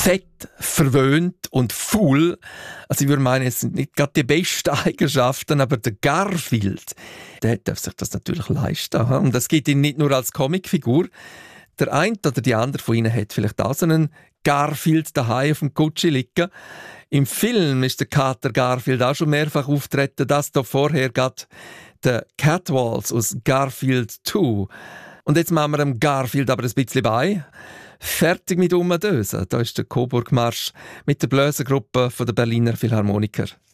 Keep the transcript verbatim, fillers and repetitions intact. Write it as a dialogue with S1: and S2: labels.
S1: fett, verwöhnt und faul. Also ich würde meinen, es sind nicht gerade die besten Eigenschaften, aber der Garfield, der darf sich das natürlich leisten. Und das gibt ihn nicht nur als Comicfigur. Der eine oder die andere von ihnen hat vielleicht auch so einen Garfield daheim auf dem Gucci liegen. Im Film ist der Kater Garfield auch schon mehrfach auftreten. Das da vorher gerade der Catwalls aus Garfield zwei. Und jetzt machen wir dem Garfield aber ein bisschen bei. Fertig mit Umdösen. Da ist der Coburg-Marsch mit der Bläsergruppe der Berliner Philharmoniker.